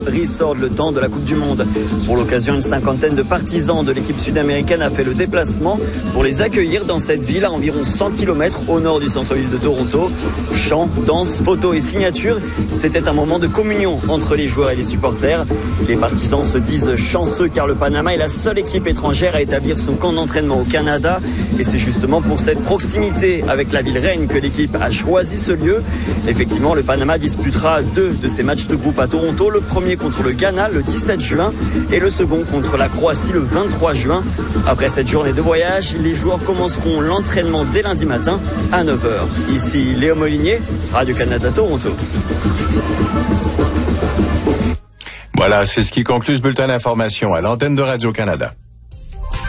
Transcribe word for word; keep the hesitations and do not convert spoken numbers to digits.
Resort, le temps de la Coupe du Monde. Pour l'occasion, une cinquantaine de partisans de l'équipe sud-américaine a fait le déplacement pour les accueillir dans cette ville à environ cent kilomètres au nord du centre-ville de Toronto. Chants, danses, photos et signatures, c'était un moment de communion entre les joueurs et les supporters. Les partisans se disent chanceux car le Panama est la seule équipe étrangère à établir son camp d'entraînement au Canada. Et c'est justement pour cette proximité avec la ville reine que l'équipe a choisi ce lieu. Effectivement, le Panama disputera deux de ses matchs de groupe à Toronto. Le premier contre le Ghana le dix-sept juin et le second contre la Croatie le vingt-trois juin. Après cette journée de voyage, les joueurs commenceront l'entraînement dès lundi matin à neuf heures. Ici Léo Molinier, Radio-Canada Toronto. Voilà, c'est ce qui conclut ce bulletin d'information à l'antenne de Radio-Canada.